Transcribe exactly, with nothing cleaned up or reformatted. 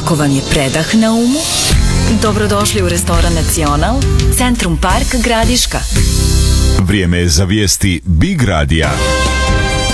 Ako vam je predah na umu, dobrodošli u restoran Nacional, Centrum Park Gradiška. Vrijeme je za vijesti Big Radija.